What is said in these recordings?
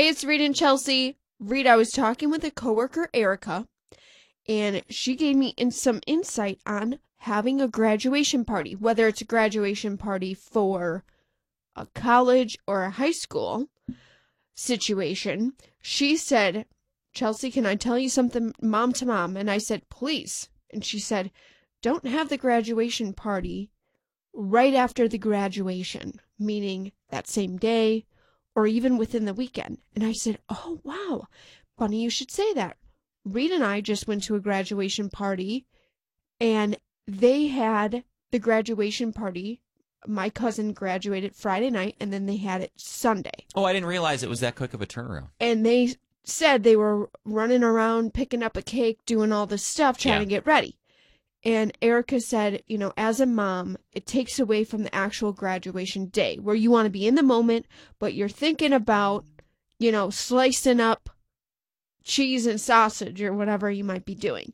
Hey, it's Rita and Chelsea. Rita, I was talking with a coworker, Erica, and she gave me some insight on having a graduation party, whether it's a graduation party for a college or a high school situation. She said, Chelsea, can I tell you something mom to mom? And I said, please. And she said, don't have the graduation party right after the graduation, meaning that same day or even within the weekend. And I said, oh, wow, funny you should say that. Reed and I just went to a graduation party, and they had the graduation party. My cousin graduated Friday night, and then they had it Sunday. Oh, I didn't realize it was that quick of a turnaround. And they said they were running around, picking up a cake, doing all this stuff, trying to get ready. And Erica said, you know, as a mom, it takes away from the actual graduation day where you want to be in the moment, but you're thinking about, you know, slicing up cheese and sausage or whatever you might be doing.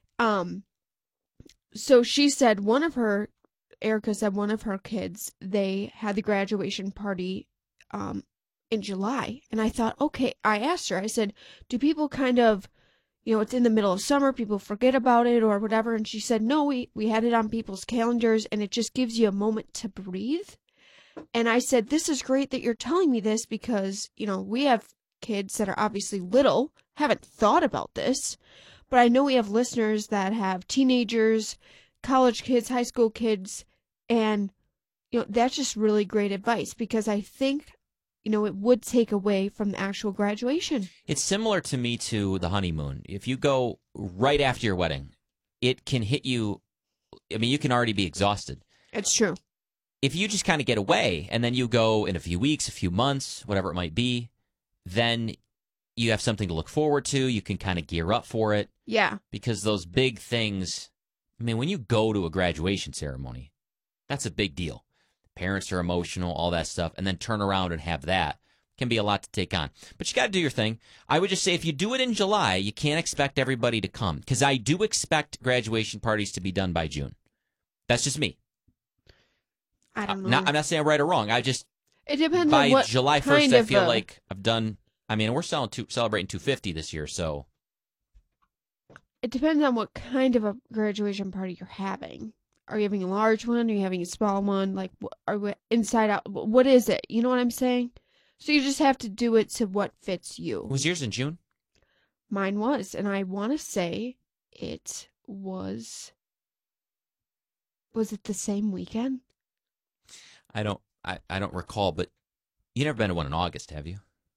So she said Erica said one of her kids, they had the graduation party in July. And I thought, okay, I asked her, I said, do people kind of, you know, it's in the middle of summer, people forget about it or whatever. And she said, no, we had it on people's calendars, and it just gives you a moment to breathe. And I said, this is great that you're telling me this because, you know, we have kids that are obviously little, haven't thought about this, but I know we have listeners that have teenagers, college kids, high school kids, and, you know, that's just really great advice because I think, you know, it would take away from the actual graduation. It's similar to me to the honeymoon. If you go right after your wedding, it can hit you. I mean, you can already be exhausted. It's true. If you just kind of get away and then you go in a few weeks, a few months, whatever it might be, then you have something to look forward to. You can kind of gear up for it. Yeah. Because those big things, I mean, when you go to a graduation ceremony, that's a big deal. Parents are emotional, all that stuff, and then turn around and have that can be a lot to take on. But you got to do your thing. I would just say if you do it in July, you can't expect everybody to come because I do expect graduation parties to be done by June. That's just me. I don't know. I'm not saying right or wrong. It depends by on what July 1st, kind I feel like I've done. I mean, we're celebrating 250 this year, so it depends on what kind of a graduation party you're having. Are you having a large one? Are you having a small one? Like, are we inside out? What is it? You know what I'm saying? So you just have to do it to what fits you. Was yours in June? Mine was, and I want to say it was. Was it the same weekend? I don't recall, but you never been to one in August, have you?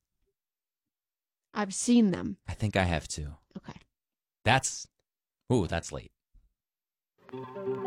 I've seen them. I think I have too. Okay. That's late.